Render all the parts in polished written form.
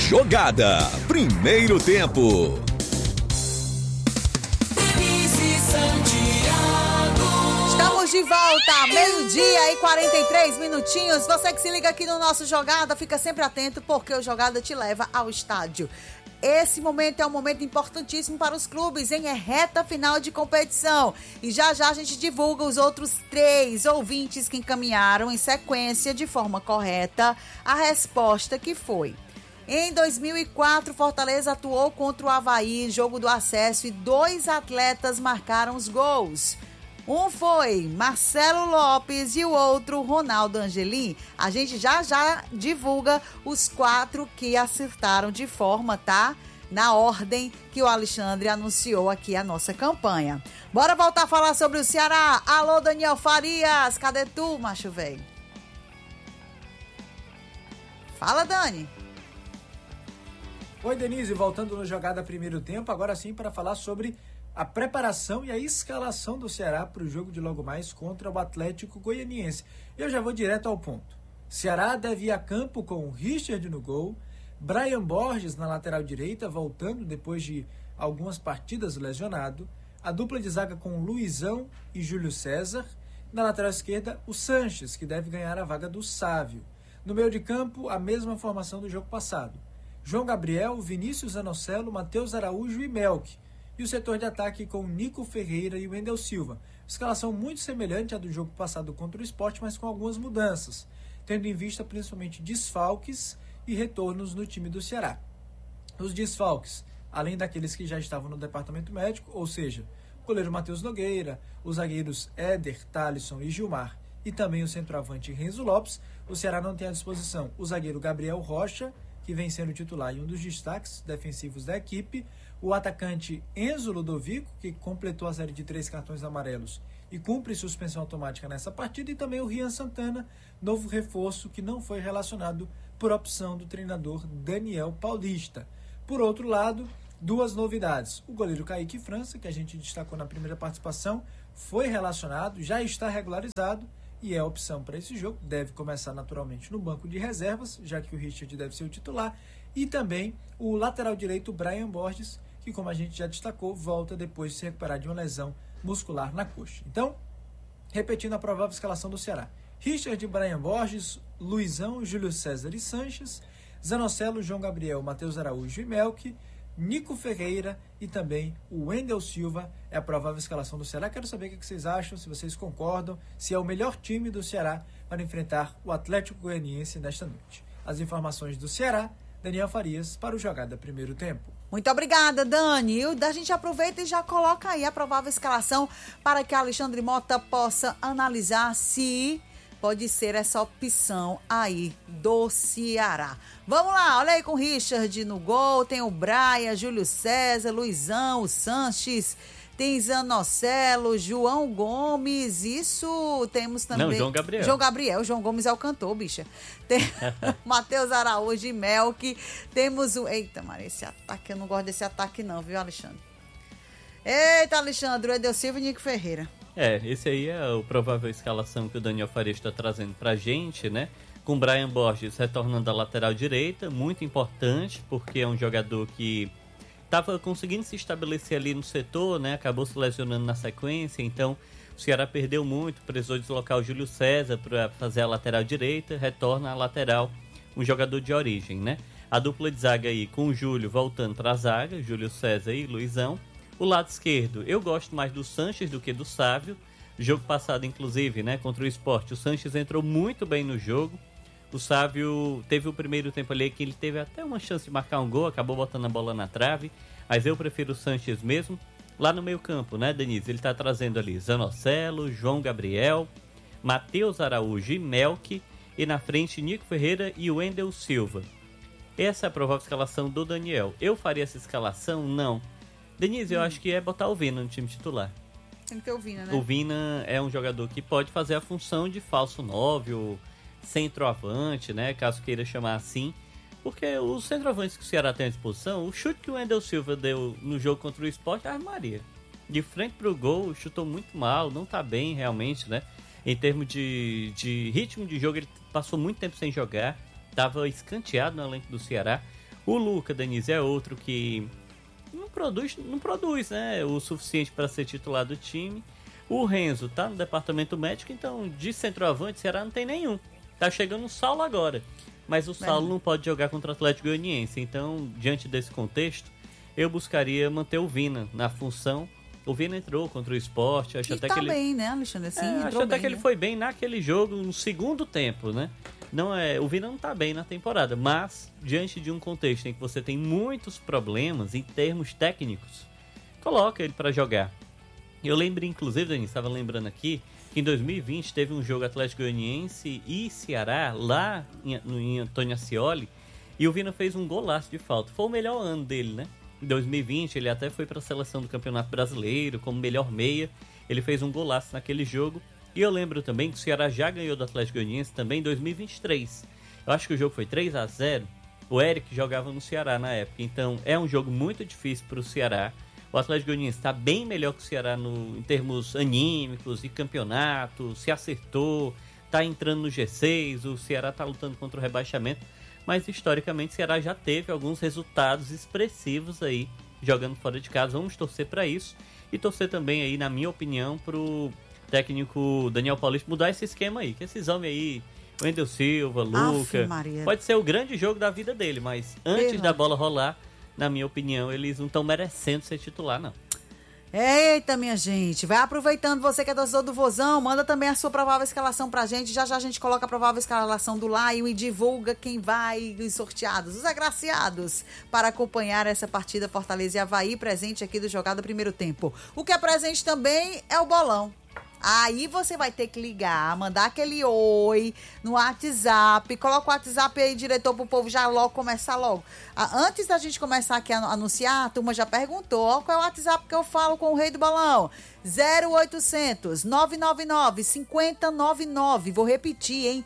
Jogada. Primeiro tempo. Estamos de volta, meio-dia e 43 minutinhos. Você que se liga aqui no nosso Jogada, fica sempre atento porque o Jogada te leva ao estádio. Esse momento é um momento importantíssimo para os clubes, hein? É reta final de competição. E já já a gente divulga os outros 3 ouvintes que encaminharam em sequência, de forma correta, a resposta que foi: em 2004, Fortaleza atuou contra o Avaí, jogo do acesso, e 2 atletas marcaram os gols. Um foi Marcelo Lopes e o outro Ronaldo Angelim. A gente já divulga os 4 que acertaram de forma, tá? Na ordem que o Alexandre anunciou aqui a nossa campanha. Bora voltar a falar sobre o Ceará. Alô, Daniel Farias, cadê tu, macho velho? Fala, Dani. Oi, Denise, voltando no Jogada Primeiro Tempo, agora sim para falar sobre a preparação e a escalação do Ceará para o jogo de logo mais contra o Atlético Goianiense. Eu já vou direto ao ponto. Ceará deve ir a campo com o Richard no gol, Brian Borges na lateral direita, voltando depois de algumas partidas lesionado, a dupla de zaga com Luizão e Júlio César, na lateral esquerda o Sanches, que deve ganhar a vaga do Sávio. No meio de campo, a mesma formação do jogo passado: João Gabriel, Vinícius Zanocelo, Matheus Araújo e Melk. E o setor de ataque com Nico Ferreira e Wendel Silva. Escalação muito semelhante à do jogo passado contra o Sport, mas com algumas mudanças, tendo em vista principalmente desfalques e retornos no time do Ceará. Os desfalques, além daqueles que já estavam no departamento médico, ou seja, o goleiro Matheus Nogueira, os zagueiros Éder, Thalisson e Gilmar, e também o centroavante Renzo Lopes, o Ceará não tem à disposição o zagueiro Gabriel Rocha, que vem sendo titular e um dos destaques defensivos da equipe, o atacante Enzo Ludovico, que completou a série de 3 cartões amarelos e cumpre suspensão automática nessa partida, e também o Rian Santana, novo reforço que não foi relacionado por opção do treinador Daniel Paulista. Por outro lado, 2 novidades: o goleiro Kaique França, que a gente destacou na primeira participação, foi relacionado, já está regularizado e é opção para esse jogo, deve começar naturalmente no banco de reservas, já que o Richard deve ser o titular, e também o lateral direito Brian Borges, que, como a gente já destacou, volta depois de se recuperar de uma lesão muscular na coxa. Então, repetindo a provável escalação do Ceará: Richard, Brian Borges, Luizão, Júlio César e Sanches, Zanocelo, João Gabriel, Matheus Araújo e Melk, Nico Ferreira e também o Wendel Silva é a provável escalação do Ceará. Quero saber o que vocês acham, se vocês concordam, se é o melhor time do Ceará para enfrentar o Atlético Goianiense nesta noite. As informações do Ceará, Daniel Farias, para o Jogada Primeiro Tempo. Muito obrigada, Dani. A gente aproveita e já coloca aí a provável escalação para que Alexandre Mota possa analisar se pode ser essa opção aí do Ceará. Vamos lá, olha aí, com o Richard no gol, tem o Braia, Júlio César, Luizão, o Sanches, tem Zanocelo, João Gomes, isso temos também... Não, João Gabriel. João Gomes é o cantor, bicha. Tem Matheus Araújo e Melk, temos o... Eita, Maria, esse ataque, eu não gosto desse ataque não, viu, Alexandre? Eita, Alexandre, o Edel Silva e Nico Ferreira. Esse aí é a provável escalação que o Daniel Farias está trazendo pra gente, né? Com Brian Borges retornando da lateral direita, muito importante, porque é um jogador que estava conseguindo se estabelecer ali no setor, né? Acabou se lesionando na sequência, então o Ceará perdeu muito, precisou deslocar o Júlio César para fazer a lateral direita, retorna à lateral um jogador de origem, né? A dupla de zaga aí com o Júlio voltando para a zaga, Júlio César e Luizão. O lado esquerdo, eu gosto mais do Sanches do que do Sávio. Jogo passado, inclusive, né, contra o Sport, o Sanches entrou muito bem no jogo. O Sávio teve o primeiro tempo ali que ele teve até uma chance de marcar um gol, acabou botando a bola na trave. Mas eu prefiro o Sanches mesmo. Lá no meio campo, né, Denise? Ele tá trazendo ali Zanocelo, João Gabriel, Matheus Araújo e Melk. E na frente, Nico Ferreira e Wendel Silva. Essa é a provável escalação do Daniel. Eu faria essa escalação? Não. Denise, eu acho que é botar o Vina no time titular. Tem que ter o Vina, né? O Vina é um jogador que pode fazer a função de falso 9 ou centroavante, né? Caso queira chamar assim. Porque os centroavantes que o Ceará tem à disposição, o chute que o Wendel Silva deu no jogo contra o Sport, Maria. De frente pro gol, chutou muito mal, não tá bem realmente, né? Em termos de ritmo de jogo, ele passou muito tempo sem jogar, tava escanteado no elenco do Ceará. O Luca, Denise, é outro que não produz, né, o suficiente para ser titular do time. O Renzo tá no departamento médico, então de centroavante, o Ceará não tem nenhum. Tá chegando o Saulo agora, mas o Saulo não pode jogar contra o Atlético Goianiense. Então, diante desse contexto, eu buscaria manter o Vina na função. O Vina entrou contra o Sport. Acho até que ele bem, né, Alexandre? Assim, acho até que ele foi bem naquele jogo, no segundo tempo, né? O Vina não tá bem na temporada, mas diante de um contexto em que você tem muitos problemas em termos técnicos, coloca ele para jogar. Eu lembro, inclusive, Dani, estava lembrando aqui, que em 2020 teve um jogo Atlético Goianiense e Ceará, lá em Antônio Ascioli, e o Vina fez um golaço de falta. Foi o melhor ano dele, né? Em 2020 ele até foi para a seleção do Campeonato Brasileiro como melhor meia. Ele fez um golaço naquele jogo. E eu lembro também que o Ceará já ganhou do Atlético Goianiense também em 2023. Eu acho que o jogo foi 3-0. O Eric jogava no Ceará na época. Então é um jogo muito difícil para o Ceará. O Atlético Goianiense está bem melhor que o Ceará em termos anímicos e campeonato. Se acertou, está entrando no G6. O Ceará está lutando contra o rebaixamento. Mas historicamente o Ceará já teve alguns resultados expressivos aí jogando fora de casa. Vamos torcer para isso. E torcer também aí, na minha opinião, pro técnico Daniel Paulista mudar esse esquema aí. Que esses homens aí, Wendel Silva, Luca, pode ser o grande jogo da vida dele, mas antes da bola rolar, na minha opinião, eles não estão merecendo ser titular, não. Eita, minha gente, vai aproveitando, você que é torcedor do Vozão, manda também a sua provável escalação pra gente. Já já a gente coloca a provável escalação do Lion e divulga quem vai, os sorteados, os agraciados, para acompanhar essa partida Fortaleza e Avaí, presente aqui do Jogada Primeiro Tempo. O que é presente também é o bolão. Aí você vai ter que ligar, mandar aquele oi no WhatsApp. Coloca o WhatsApp aí, diretor, pro povo já logo começar logo. Antes da gente começar aqui a anunciar, a turma já perguntou qual é o WhatsApp que eu falo com o Rei do Bolão. 0800 999 5099. Vou repetir, hein?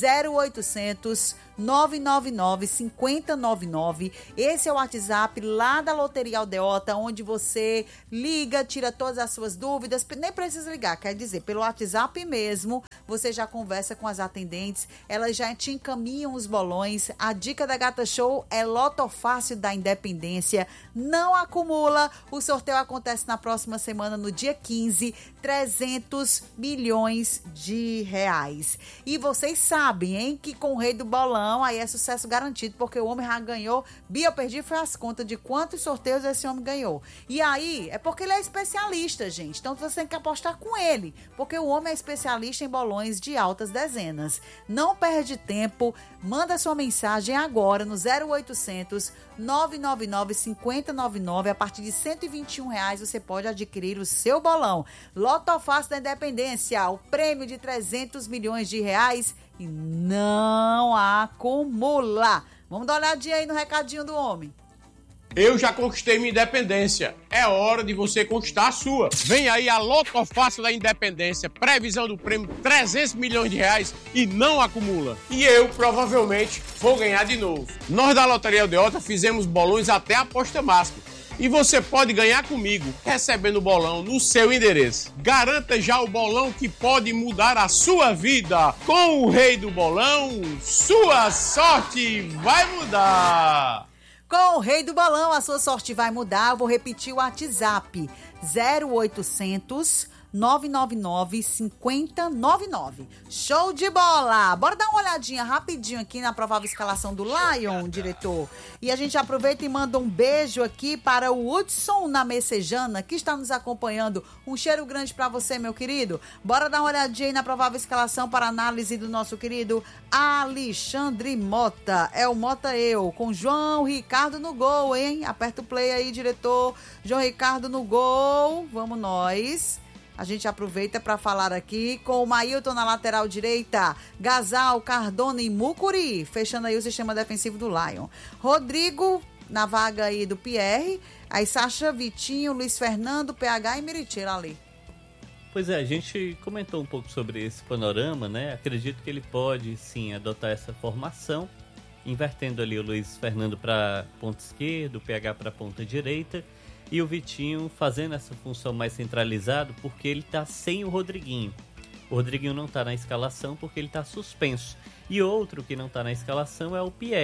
0800 999 5099. Esse é o WhatsApp lá da Loteria Aldeota, onde você liga, tira todas as suas dúvidas. Nem precisa ligar, quer dizer, pelo WhatsApp mesmo, você já conversa com as atendentes, elas já te encaminham os bolões. A dica da Gata Show é Loto Fácil da Independência. Não acumula. O sorteio acontece na próxima semana, no dia 15, 300 milhões de reais. E vocês sabem, hein, que com o Rei do Bolão aí é sucesso garantido, porque o homem já ganhou. Bia, eu perdi foi as contas de quantos sorteios esse homem ganhou. E aí, é porque ele é especialista, gente. Então você tem que apostar com ele, porque o homem é especialista em bolões de altas dezenas. Não perde tempo, manda sua mensagem agora no 0800 999 5099. A partir de R$121 você pode adquirir o seu bolão. Loto Fácil da Independência, o prêmio de 300 milhões de reais e não acumula. Vamos dar uma olhadinha aí no recadinho do homem. Eu já conquistei minha independência. É hora de você conquistar a sua. Vem aí a Loto Fácil da Independência. Previsão do prêmio 300 milhões de reais e não acumula. E eu, provavelmente, vou ganhar de novo. Nós da Loteria Aldeota fizemos bolões até a aposta máxima. E você pode ganhar comigo, recebendo o bolão no seu endereço. Garanta já o bolão que pode mudar a sua vida. Com o Rei do Bolão, sua sorte vai mudar. Com o Rei do Bolão, a sua sorte vai mudar. Eu vou repetir o WhatsApp. 0800 999 5099. Show de bola! Bora dar uma olhadinha rapidinho aqui na provável escalação do Lion, diretor. E a gente aproveita e manda um beijo aqui para o Hudson na Messejana, que está nos acompanhando. Um cheiro grande para você, meu querido. Bora dar uma olhadinha aí na provável escalação para análise do nosso querido Alexandre Mota. É o Mota com João Ricardo no gol, hein? Aperta o play aí, diretor. João Ricardo no gol. Vamos nós. A gente aproveita para falar aqui com o Mailton na lateral direita, Gasal, Cardona e Mucuri, fechando aí o sistema defensivo do Lion. Rodrigo na vaga aí do Pierre, aí Sacha, Vitinho, Luiz Fernando, PH e Meritiel ali. Pois é, a gente comentou um pouco sobre esse panorama, né? Acredito que ele pode, sim, adotar essa formação, invertendo ali o Luiz Fernando para ponta esquerda, o PH para ponta direita, e o Vitinho fazendo essa função mais centralizada, porque ele está sem o Rodriguinho. O Rodriguinho não está na escalação porque ele está suspenso. E outro que não está na escalação é o Pierre.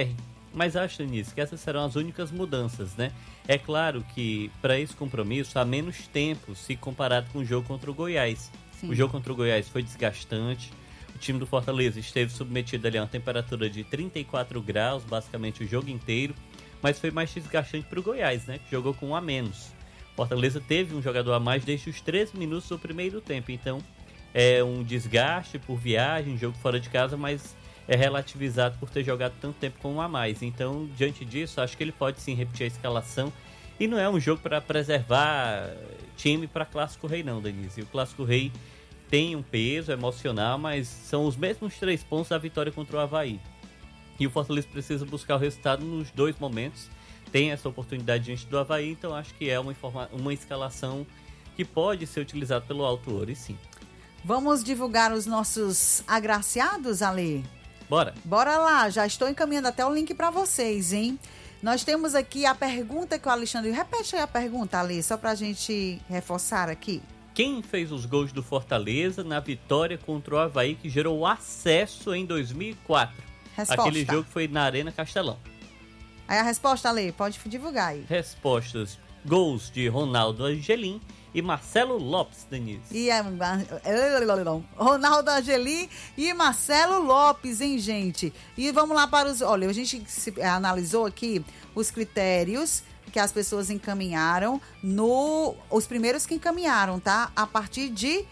Mas acho, Denise, que essas serão as únicas mudanças, né? É claro que para esse compromisso há menos tempo se comparado com o jogo contra o Goiás. Sim. O jogo contra o Goiás foi desgastante. O time do Fortaleza esteve submetido ali a uma temperatura de 34 graus, basicamente o jogo inteiro. Mas foi mais desgastante para o Goiás, né? Que jogou com um a menos. Fortaleza teve um jogador a mais desde os 13 minutos do primeiro tempo. Então, é um desgaste por viagem, jogo fora de casa, mas é relativizado por ter jogado tanto tempo com um a mais. Então, diante disso, acho que ele pode sim repetir a escalação. E não é um jogo para preservar time para Clássico Rei não, Denise. O Clássico Rei tem um peso emocional, mas são os mesmos 3 pontos da vitória contra o Avaí. E o Fortaleza precisa buscar o resultado nos 2 momentos. Tem essa oportunidade diante do Avaí, então acho que é uma escalação que pode ser utilizada pelo Alto Ouro, e sim. Vamos divulgar os nossos agraciados, Ale? Bora! Bora lá, já estou encaminhando até o link para vocês, hein? Nós temos aqui a pergunta que o Alexandre... Repete aí a pergunta, Ale, só pra gente reforçar aqui. Quem fez os gols do Fortaleza na vitória contra o Avaí que gerou o acesso em 2004? Resposta. Aquele jogo foi na Arena Castelão. Aí a resposta, Ale, pode divulgar aí. Respostas: gols de Ronaldo Angelim e Marcelo Lopes, Denise. E Ronaldo Angelim e Marcelo Lopes, hein, gente? E vamos lá para os... Olha, a gente analisou aqui os critérios que as pessoas encaminharam, os primeiros que encaminharam, tá? A partir de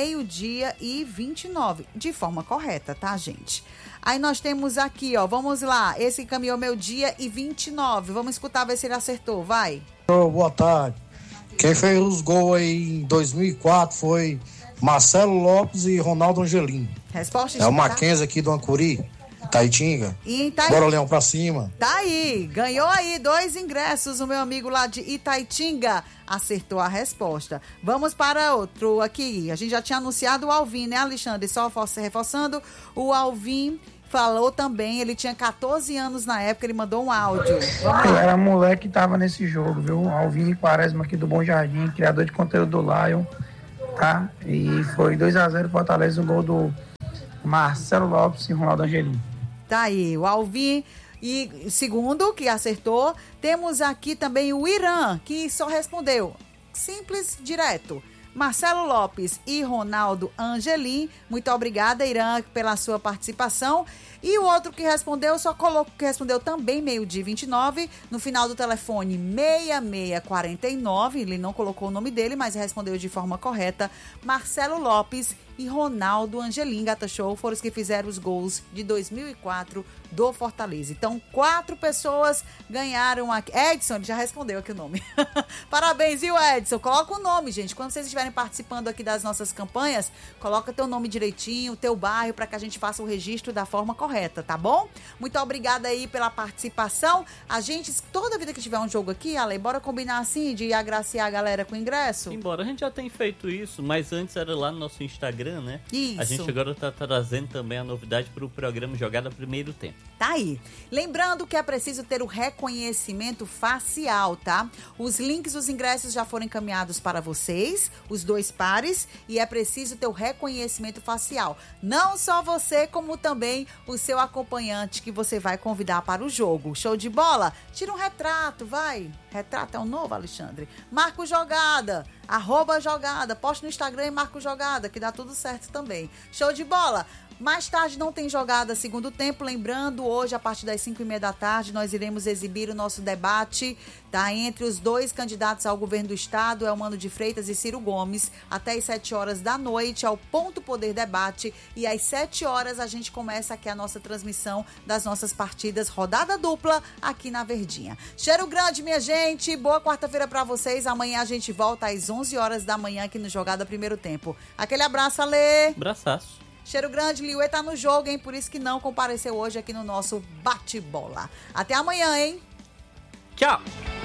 12h29, de forma correta, tá, gente? Aí nós temos aqui, ó, vamos lá, esse encaminhou 12h29, vamos escutar, ver se ele acertou, vai. Boa tarde. Quem fez os gols aí em 2004 foi Marcelo Lopes e Ronaldo Angelim. Resposta é o Mackenzie aqui do Ancuri, Itaitinga. Bora, Leão, pra cima. Tá aí, ganhou aí 2 ingressos, o meu amigo lá de Itaitinga acertou a resposta. Vamos para outro aqui, a gente já tinha anunciado o Alvin, né, Alexandre? Só reforçando, o Alvin falou também, ele tinha 14 anos na época, ele mandou um áudio. Eu era moleque que tava nesse jogo, viu? Alvin Quaresma aqui do Bom Jardim, criador de conteúdo do Lion, tá? E foi 2-0 Fortaleza, o gol do Marcelo Lopes e Ronaldo Angelim. Tá aí, o Alvin. E segundo, que acertou, temos aqui também o Irã, que só respondeu simples, direto. Marcelo Lopes e Ronaldo Angelim. Muito obrigada, Irã, pela sua participação. E o outro que respondeu, que respondeu também 12h29, no final do telefone 6649, ele não colocou o nome dele, mas respondeu de forma correta, Marcelo Lopes e Ronaldo Angelim. Gata Show foram os que fizeram os gols de 2004 do Fortaleza. Então, 4 pessoas ganharam aqui. Edson, ele já respondeu aqui o nome. Parabéns, viu, Edson? Coloca o nome, gente. Quando vocês estiverem participando aqui das nossas campanhas, coloca teu nome direitinho, teu bairro, para que a gente faça o registro da forma correta, tá bom? Muito obrigada aí pela participação. A gente, toda vida que tiver um jogo aqui, Ale, bora combinar assim, de agraciar a galera com ingresso? Embora, a gente já tem feito isso, mas antes era lá no nosso Instagram, né? Isso. A gente agora tá trazendo também a novidade para o programa Jogada Primeiro Tempo. Tá aí. Lembrando que é preciso ter o reconhecimento facial, tá? Os links dos ingressos já foram encaminhados para vocês, os 2 pares, e é preciso ter o reconhecimento facial. Não só você, como também o seu acompanhante que você vai convidar para o jogo. Show de bola? Tira um retrato, vai. Retrato é o novo, Alexandre. Marco Jogada, @jogada. Poste no Instagram e Marco Jogada, que dá tudo certo também. Show de bola? Mais tarde não tem jogada segundo tempo, lembrando, hoje a partir das 5h30 da tarde nós iremos exibir o nosso debate, tá? Entre os 2 candidatos ao governo do estado, Elmano de Freitas e Ciro Gomes, até às 7h da noite, ao Ponto Poder Debate, e às 7h a gente começa aqui a nossa transmissão das nossas partidas, rodada dupla aqui na Verdinha. Cheiro grande, minha gente, boa quarta-feira pra vocês, amanhã a gente volta às 11h da manhã aqui no Jogada Primeiro Tempo. Aquele abraço, Ale! Abraçaço! Cheiro grande, Liuê tá no jogo, hein? Por isso que não compareceu hoje aqui no nosso bate-bola. Até amanhã, hein? Tchau!